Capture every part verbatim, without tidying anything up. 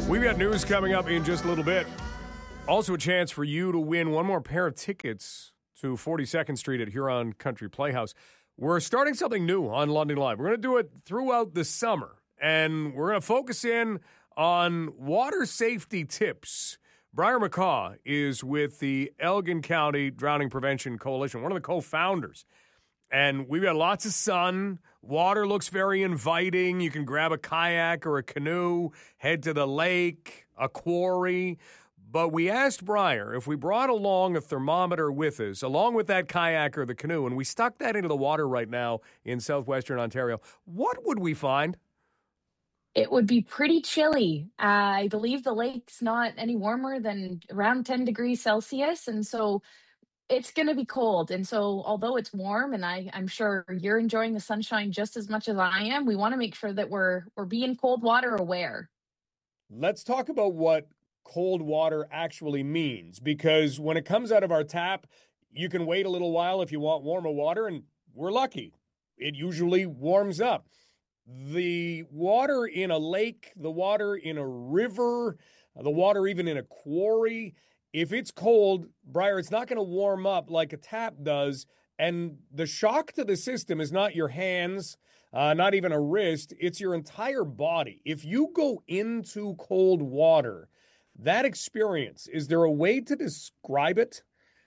We've got news coming up in just a little bit. Also, a chance for you to win one more pair of tickets to forty-second Street at Huron Country Playhouse. We're starting something new on London Live. We're going to do it throughout the summer, and we're going to focus in on water safety tips. Briar McCaw is with the Elgin County Drowning Prevention Coalition, one of the co-founders. And we've got lots of sun. Water looks very inviting. You can grab a kayak or a canoe, head to the lake, a quarry. But we asked Briar if we brought along a thermometer with us, along with that kayak or the canoe, and we stuck that into the water right now in southwestern Ontario, what would we find? It would be pretty chilly. Uh, I believe the lake's not any warmer than around ten degrees Celsius, and so it's going to be cold. And so although it's warm, and I, I'm sure you're enjoying the sunshine just as much as I am, we want to make sure that we're we're being cold water aware. Let's talk about what cold water actually means, because when it comes out of our tap, you can wait a little while if you want warmer water, and we're lucky. It usually warms up. The water in a lake, the water in a river, the water even in a quarry, if it's cold, Briar, it's not going to warm up like a tap does, and the shock to the system is not your hands, uh, not even a wrist, it's your entire body. If you go into cold water, that experience, is there a way to describe it?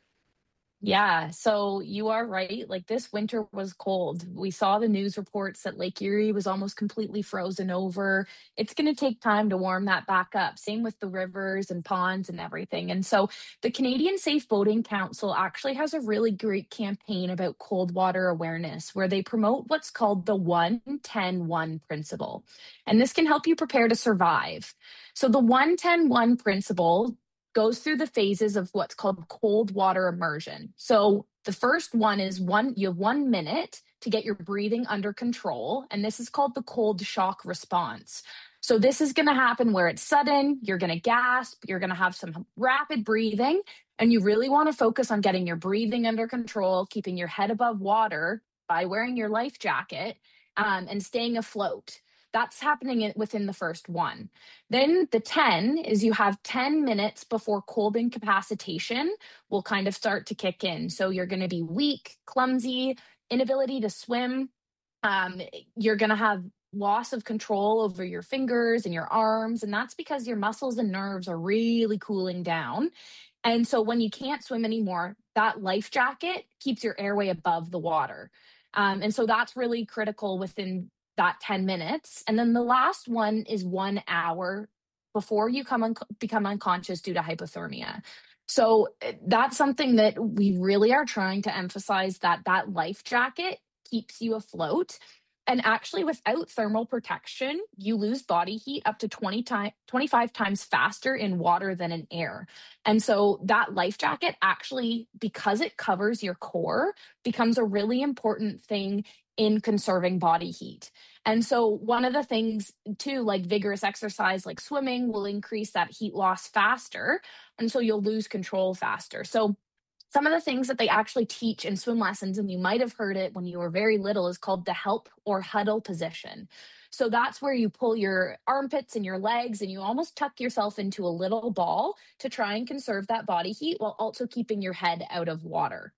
Yeah, so you are right. Like this winter was cold. We saw the news reports that Lake Erie was almost completely frozen over. It's going to take time to warm that back up. Same with the rivers and ponds and everything. And so the Canadian Safe Boating Council actually has a really great campaign about cold water awareness where they promote what's called the one ten one principle. And this can help you prepare to survive. So the one ten one principle goes through the phases of what's called cold water immersion. So the first one is one, you have one minute to get your breathing under control. And this is called the cold shock response. So this is going to happen where it's sudden, you're going to gasp, you're going to have some rapid breathing, and you really want to focus on getting your breathing under control, keeping your head above water by wearing your life jacket, um, and staying afloat. That's happening within the first one. Then the ten is you have ten minutes before cold incapacitation will kind of start to kick in. So you're going to be weak, clumsy, inability to swim. Um, you're going to have loss of control over your fingers and your arms. And that's because your muscles and nerves are really cooling down. And so when you can't swim anymore, that life jacket keeps your airway above the water. Um, and so that's really critical within that ten minutes. And then the last one is one hour before you come un- become unconscious due to hypothermia. So that's something that we really are trying to emphasize, that that life jacket keeps you afloat. And actually, without thermal protection, you lose body heat up to twenty time, twenty-five times faster in water than in air. And so that life jacket actually, because it covers your core, becomes a really important thing in conserving body heat. And so one of the things too, like vigorous exercise, like swimming, will increase that heat loss faster. And so you'll lose control faster. So some of the things that they actually teach in swim lessons, and you might have heard it when you were very little, is called the help or huddle position. So that's where you pull your armpits and your legs and you almost tuck yourself into a little ball to try and conserve that body heat while also keeping your head out of water.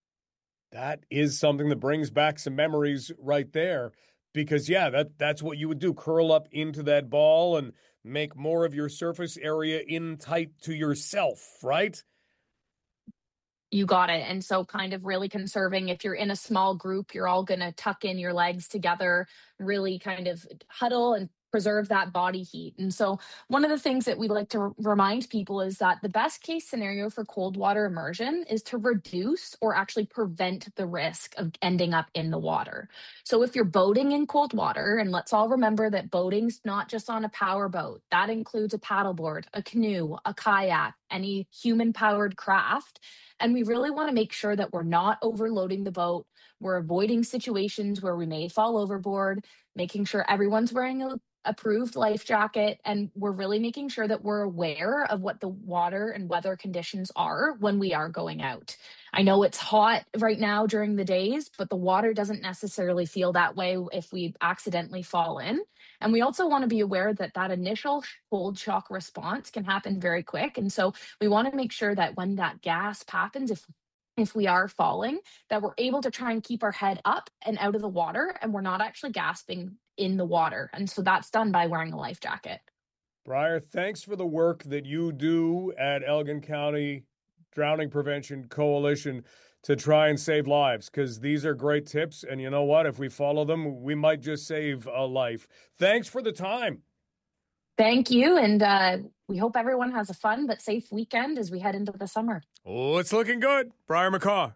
That is something that brings back some memories right there, because, yeah, that that's what you would do. Curl up into that ball and make more of your surface area in tight to yourself, right? You got it. And so kind of really conserving, if you're in a small group, you're all going to tuck in your legs together, really kind of huddle and preserve that body heat. And so one of the things that we like to remind people is that the best case scenario for cold water immersion is to reduce or actually prevent the risk of ending up in the water. So if you're boating in cold water, and let's all remember that boating's not just on a power boat, that includes a paddleboard, a canoe, a kayak, any human powered craft. And we really want to make sure that we're not overloading the boat. We're avoiding situations where we may fall overboard, making sure everyone's wearing a approved life jacket, and we're really making sure that we're aware of what the water and weather conditions are when we are going out. I know it's hot right now during the days, but the water doesn't necessarily feel that way if we accidentally fall in. And we also want to be aware that that initial cold shock response can happen very quick. And so we want to make sure that when that gasp happens, if if we are falling, that we're able to try and keep our head up and out of the water, and we're not actually gasping in the water. And so that's done by wearing a life jacket. Briar, thanks for the work that you do at Elgin County Drowning Prevention Coalition to try and save lives, because these are great tips. And you know what? If we follow them, we might just save a life. Thanks for the time. Thank you. And uh, we hope everyone has a fun but safe weekend as we head into the summer. Oh, it's looking good. Briar McCaw,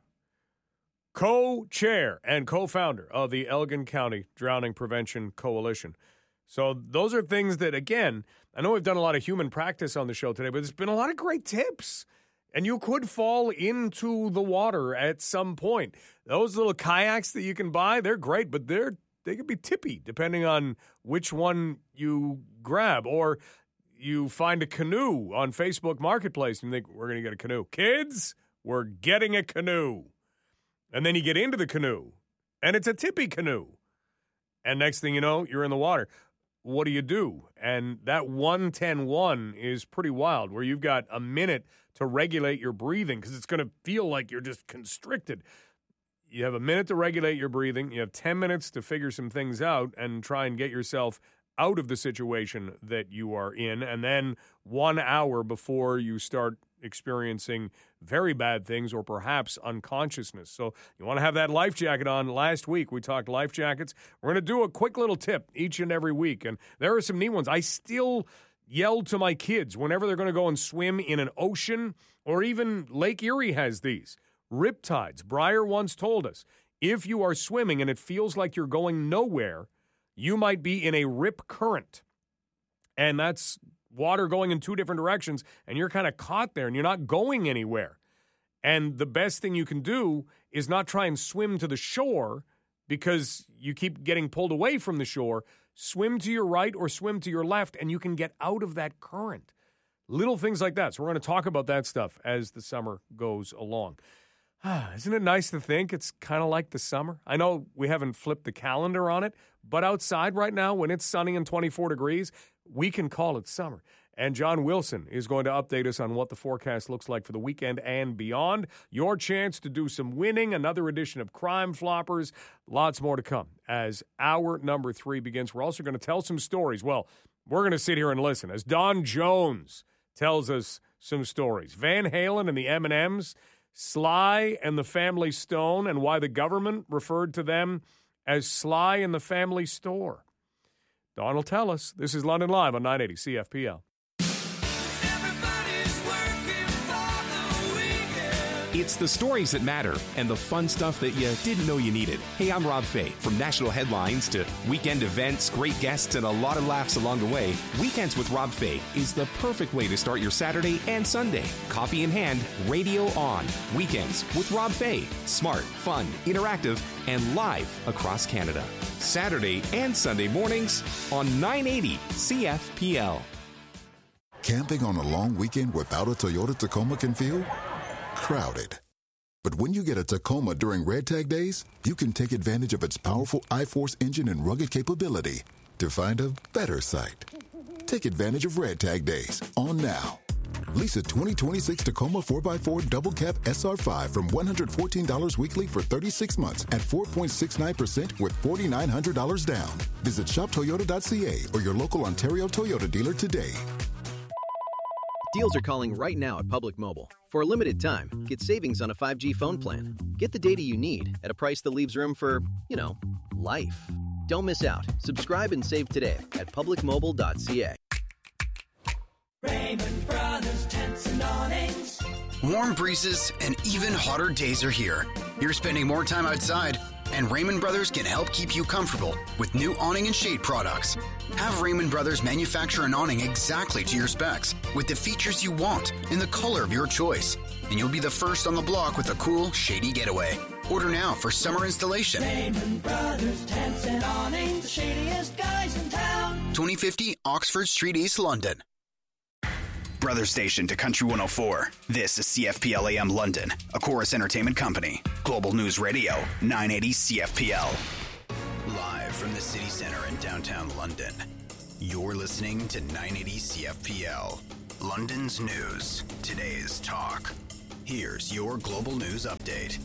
co-chair and co-founder of the Elgin County Drowning Prevention Coalition. So those are things that, again, I know we've done a lot of human practice on the show today, but there's been a lot of great tips. And you could fall into the water at some point. Those little kayaks that you can buy, they're great, but they're they could be tippy depending on which one you grab. Or you find a canoe on Facebook Marketplace and you think, we're going to get a canoe. Kids, we're getting a canoe. And then you get into the canoe, and it's a tippy canoe. And next thing you know, you're in the water. What do you do? And that one ten one is pretty wild, where you've got a minute to regulate your breathing because it's going to feel like you're just constricted. You have a minute to regulate your breathing. You have ten minutes to figure some things out and try and get yourself out of the situation that you are in. And then one hour before you start experiencing very bad things or perhaps unconsciousness. So you want to have that life jacket on. Last week we talked life jackets. We're going to do a quick little tip each and every week. And there are some neat ones. I still yell to my kids whenever they're going to go and swim in an ocean, or even Lake Erie has these. Riptides. Briar once told us, if you are swimming and it feels like you're going nowhere, you might be in a rip current. And that's water going in two different directions, and you're kind of caught there, and you're not going anywhere. And the best thing you can do is not try and swim to the shore because you keep getting pulled away from the shore. Swim to your right or swim to your left, and you can get out of that current. Little things like that. So we're going to talk about that stuff as the summer goes along. Isn't it nice to think it's kind of like the summer? I know we haven't flipped the calendar on it, but outside right now, when it's sunny and twenty-four degrees, we can call it summer. And John Wilson is going to update us on what the forecast looks like for the weekend and beyond. Your chance to do some winning, another edition of Crime Floppers, lots more to come as hour number three begins. We're also going to tell some stories. Well, we're going to sit here and listen as Don Jones tells us some stories. Van Halen and the M and M's, Sly and the Family Stone, and why the government referred to them as Sly and the Family Store. Don will tell us. This is London Live on nine eighty C F P L. It's the stories that matter and the fun stuff that you didn't know you needed. Hey, I'm Rob Fay. From national headlines to weekend events, great guests, and a lot of laughs along the way, Weekends with Rob Fay is the perfect way to start your Saturday and Sunday. Coffee in hand, radio on. Weekends with Rob Fay. Smart, fun, interactive, and live across Canada. Saturday and Sunday mornings on nine eighty C F P L. Camping on a long weekend without a Toyota Tacoma can feel crowded. But when you get a Tacoma during Red Tag Days, you can take advantage of its powerful iForce engine and rugged capability to find a better site. Take advantage of Red Tag Days on now. Lease a twenty twenty-six Tacoma four by four Double Cab S R five from one hundred fourteen dollars weekly for thirty-six months at four point six nine percent with four thousand nine hundred dollars down. Visit shop toyota dot c a or your local Ontario Toyota dealer today. Deals are calling right now at Public Mobile. For a limited time, get savings on a five G phone plan. Get the data you need at a price that leaves room for, you know, life. Don't miss out. Subscribe and save today at public mobile dot c a. Raymond Brothers Tents and Awnings. Warm breezes and even hotter days are here. You're spending more time outside, and Raymond Brothers can help keep you comfortable with new awning and shade products. Have Raymond Brothers manufacture an awning exactly to your specs with the features you want in the color of your choice, and you'll be the first on the block with a cool, shady getaway. Order now for summer installation. Raymond Brothers Tents and Awnings, the shadiest guys in town. twenty fifty Oxford Street, East London. Brother station to Country one oh four. This is C F P L A M London, a Chorus Entertainment Company. Global News Radio, nine eighty C F P L. Live from the city center in downtown London, You're listening to nine eighty C F P L, London's news, today's talk. Here's your global news update.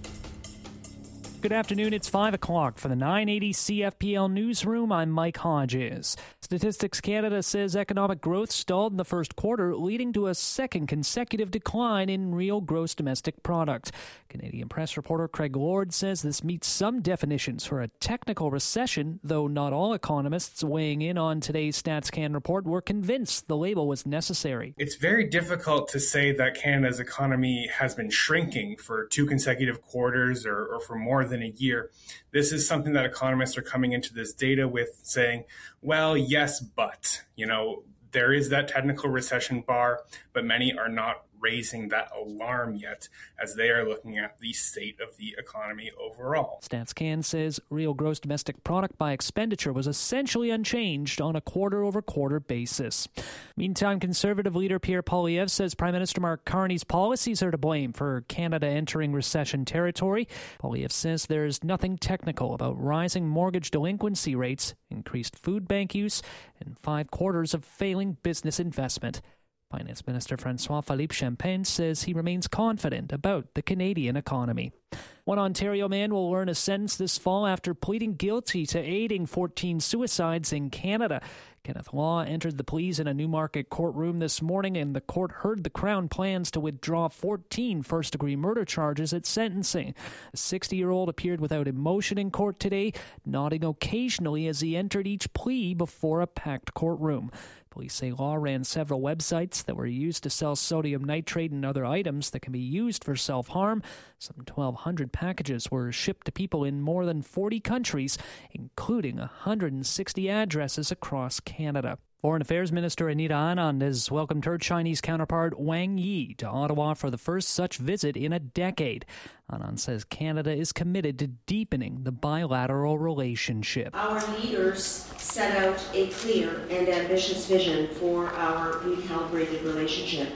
Good afternoon, it's five o'clock for the nine eighty C F P L newsroom. I'm Mike Hodges. Statistics Canada says economic growth stalled in the first quarter, leading to a second consecutive decline in real gross domestic product. Canadian press reporter Craig Lord says this meets some definitions for a technical recession, though not all economists weighing in on today's StatsCan report were convinced the label was necessary. It's very difficult to say that Canada's economy has been shrinking for two consecutive quarters or, or for more than a year. This is something that economists are coming into this data with saying, well, yes, but, you know, there is that technical recession bar, but many are not raising that alarm yet as they are looking at the state of the economy overall. StatsCan says real gross domestic product by expenditure was essentially unchanged on a quarter-over-quarter basis. Meantime, Conservative leader Pierre Poilievre says Prime Minister Mark Carney's policies are to blame for Canada entering recession territory. Poilievre says there's nothing technical about rising mortgage delinquency rates, increased food bank use, and five quarters of failing business investment. Finance Minister François-Philippe Champagne says he remains confident about the Canadian economy. One Ontario man will learn a sentence this fall after pleading guilty to aiding fourteen suicides in Canada. Kenneth Law entered the pleas in a Newmarket courtroom this morning, and the court heard the Crown plans to withdraw fourteen first-degree murder charges at sentencing. The sixty-year-old appeared without emotion in court today, nodding occasionally as he entered each plea before a packed courtroom. Police say Law ran several websites that were used to sell sodium nitrate and other items that can be used for self-harm. Some twelve hundred packages were shipped to people in more than forty countries, including one hundred sixty addresses across Canada. Foreign Affairs Minister Anita Anand has welcomed her Chinese counterpart Wang Yi to Ottawa for the first such visit in a decade. Anand says Canada is committed to deepening the bilateral relationship. Our leaders set out a clear and ambitious vision for our recalibrated relationship.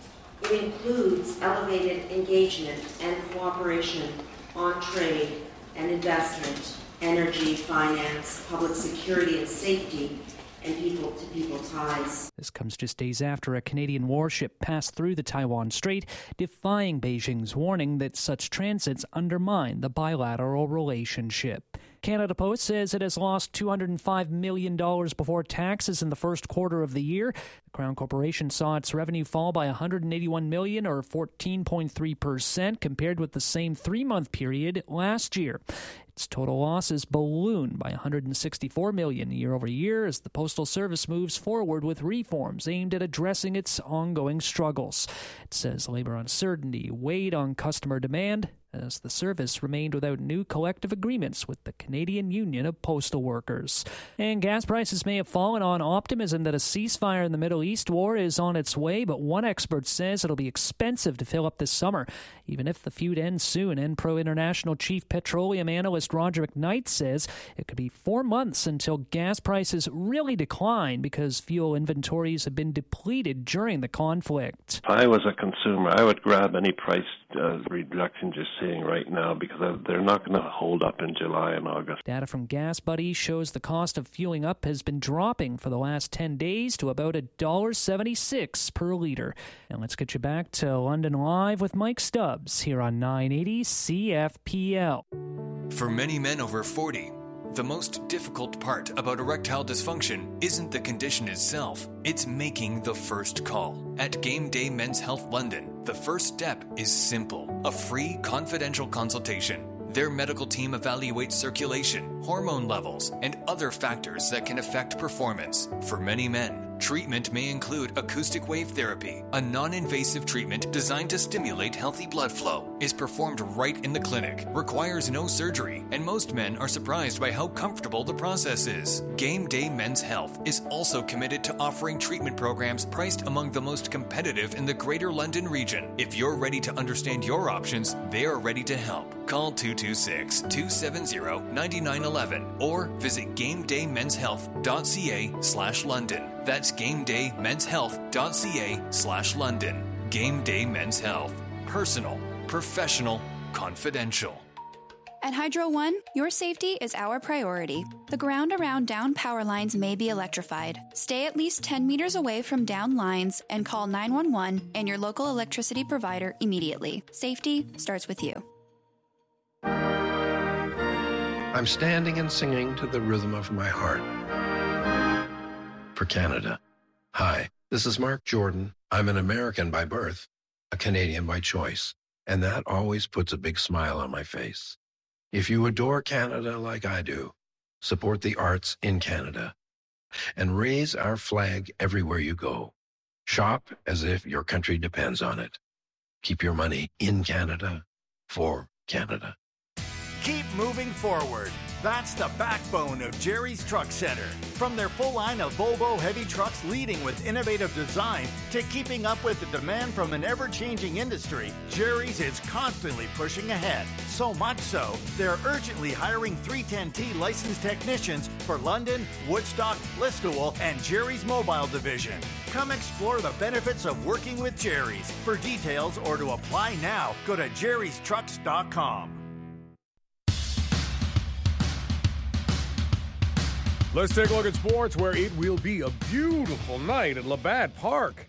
It includes elevated engagement and cooperation on trade and investment, energy, finance, public security and safety, and people-to-people ties. This comes just days after a Canadian warship passed through the Taiwan Strait, defying Beijing's warning that such transits undermine the bilateral relationship. Canada Post says it has lost two hundred five million dollars before taxes in the first quarter of the year. The Crown Corporation saw its revenue fall by one hundred eighty-one million dollars or fourteen point three percent compared with the same three-month period last year. Its total losses ballooned by one hundred sixty-four million dollars year over year as the Postal Service moves forward with reforms aimed at addressing its ongoing struggles. It says labor uncertainty weighed on customer demand as the service remained without new collective agreements with the Canadian Union of Postal Workers. And gas prices may have fallen on optimism that a ceasefire in the Middle East war is on its way, but one expert says it'll be expensive to fill up this summer. Even if the feud ends soon, Enpro International Chief Petroleum Analyst Roger McKnight says it could be four months until gas prices really decline because fuel inventories have been depleted during the conflict. If I was a consumer, I would grab any price uh, reduction just seeing right now because they're not going to hold up in July and August. Data from GasBuddy shows the cost of fueling up has been dropping for the last ten days to about one dollar seventy-six per liter. Now let's get you back to London Live with Mike Stubbs here on nine eighty C F P L. For many men over forty, the most difficult part about erectile dysfunction isn't the condition itself, it's making the first call. At Game Day Men's Health London, the first step is simple: a free confidential consultation. Their medical team evaluates circulation, hormone levels, and other factors that can affect performance. For many men, treatment may include acoustic wave therapy, a non-invasive treatment designed to stimulate healthy blood flow, is performed right in the clinic, requires no surgery, and most men are surprised by how comfortable the process is. Game Day Men's Health is also committed to offering treatment programs priced among the most competitive in the Greater London region. If you're ready to understand your options, they are ready to help. Call two two six, two seven zero, nine nine one one or visit gamedaymen'shealth.ca slash London. That's gamedaymen'shealth.ca slash London. Game Day Men's Health. Personal, professional, confidential. At Hydro One, your safety is our priority. The ground around down power lines may be electrified. Stay at least ten meters away from down lines and call nine one one and your local electricity provider immediately. Safety starts with you. I'm standing and singing to the rhythm of my heart. For Canada. Hi, this is Mark Jordan. I'm an American by birth, a Canadian by choice, and that always puts a big smile on my face. If you adore Canada like I do, support the arts in Canada and raise our flag everywhere you go. Shop as if your country depends on it. Keep your money in Canada for Canada. Keep moving forward. That's the backbone of Jerry's Truck Center. From their full line of Volvo heavy trucks leading with innovative design to keeping up with the demand from an ever-changing industry, Jerry's is constantly pushing ahead. So much so, they're urgently hiring three ten T licensed technicians for London, Woodstock, Listowel, and Jerry's Mobile Division. Come explore the benefits of working with Jerry's. For details or to apply now, go to jerrys trucks dot com. Let's take a look at sports, where it will be a beautiful night at Labatt Park.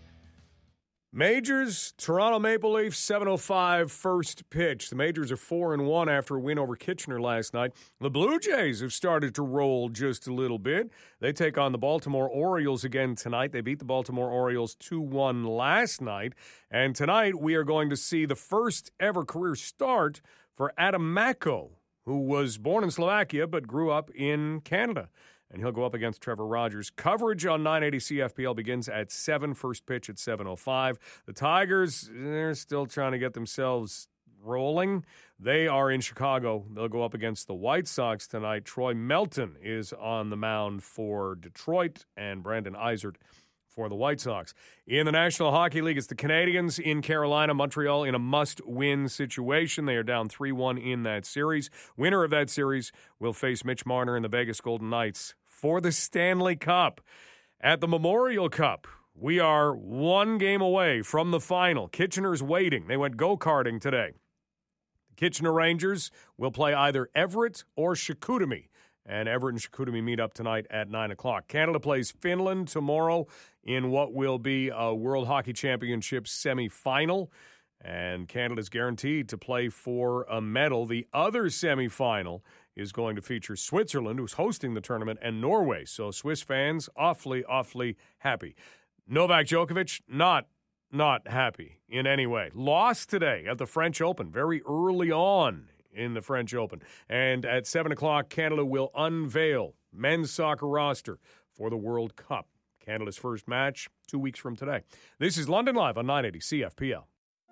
Majors, Toronto Maple Leafs, seven oh five first pitch. The Majors are four and one after a win over Kitchener last night. The Blue Jays have started to roll just a little bit. They take on the Baltimore Orioles again tonight. They beat the Baltimore Orioles two one last night. And tonight we are going to see the first ever career start for Adam Mako, who was born in Slovakia but grew up in Canada. And he'll go up against Trevor Rogers. Coverage on nine eighty C F P L begins at seven, first pitch at seven oh five. The Tigers, they're still trying to get themselves rolling. They are in Chicago. They'll go up against the White Sox tonight. Troy Melton is on the mound for Detroit, and Brandon Eisert for the White Sox. In the National Hockey League, it's the Canadiens in Carolina. Montreal in a must-win situation. They are down three one in that series. Winner of that series will face Mitch Marner and the Vegas Golden Knights for the Stanley Cup. At the Memorial Cup, we are one game away from the final. Kitchener's waiting. They went go-karting today. The Kitchener Rangers will play either Everett or Chicoutimi, and Everett and Chicoutimi meet up tonight at nine o'clock. Canada plays Finland tomorrow in what will be a World Hockey Championship semifinal, and Canada's guaranteed to play for a medal. The other semifinal is going to feature Switzerland, who's hosting the tournament, and Norway. So Swiss fans awfully, awfully happy. Novak Djokovic, not, not happy in any way. Lost today at the French Open, very early on in the French Open. And at seven o'clock, Canada will unveil men's soccer roster for the World Cup. Canada's first match two weeks from today. This is London Live on nine eighty C F P L.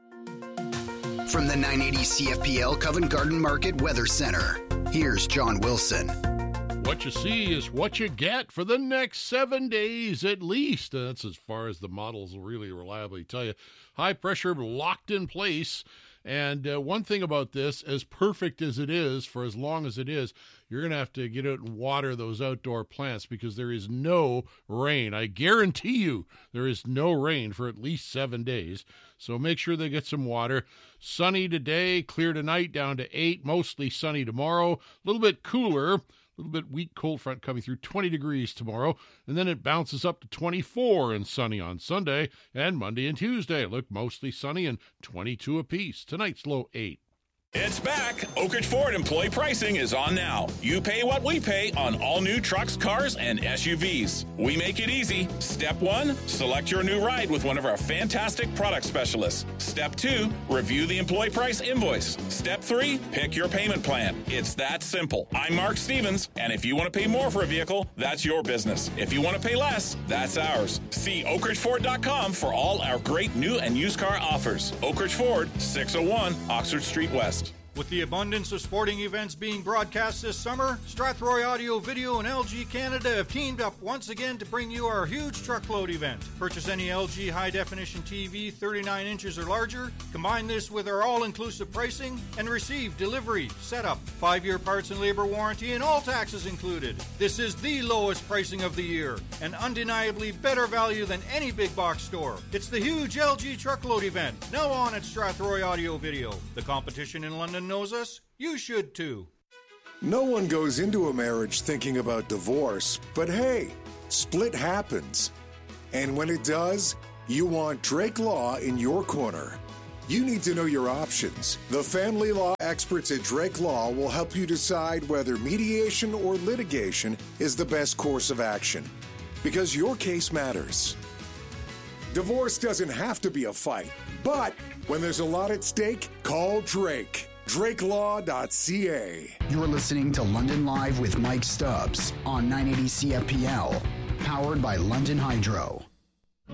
From the nine eighty C F P L Covent Garden Market Weather Center, here's John Wilson. What you see is what you get for the next seven days at least. That's as far as the models will really reliably tell you. High pressure locked in place. And uh, one thing about this, as perfect as it is, for as long as it is, you're going to have to get out and water those outdoor plants because there is no rain. I guarantee you there is no rain for at least seven days. So make sure they get some water. Sunny today, clear tonight, down to eight, mostly sunny tomorrow. A little bit cooler. A little bit weak cold front coming through, twenty degrees tomorrow, and then it bounces up to twenty-four and sunny on Sunday, and Monday and Tuesday look mostly sunny and twenty-two apiece. Tonight's low eight. It's back. Oak Ridge Ford employee pricing is on now. You pay what we pay on all new trucks, cars, and S U Vs. We make it easy. Step one, select your new ride with one of our fantastic product specialists. Step two, review the employee price invoice. Step three, pick your payment plan. It's that simple. I'm Mark Stevens, and if you want to pay more for a vehicle, that's your business. If you want to pay less, that's ours. See oak ridge ford dot com for all our great new and used car offers. Oak Ridge Ford, six oh one Oxford Street West. With the abundance of sporting events being broadcast this summer, Strathroy Audio Video and L G Canada have teamed up once again to bring you our huge truckload event. Purchase any L G high-definition T V thirty-nine inches or larger, combine this with our all-inclusive pricing, and receive delivery, setup, five-year parts and labor warranty, and all taxes included. This is the lowest pricing of the year, and undeniably better value than any big box store. It's the huge L G truckload event, now on at Strathroy Audio Video. The competition in London knows us, you should too. No one goes into a marriage thinking about divorce, but hey, split happens. And when it does, you want Drake Law in your corner. You need to know your options. The family law experts at Drake Law will help you decide whether mediation or litigation is the best course of action. Because your case matters. Divorce doesn't have to be a fight, but when there's a lot at stake, call Drake. Drake Law dot C A. You're listening to London Live with Mike Stubbs on nine eighty C F P L, powered by London Hydro.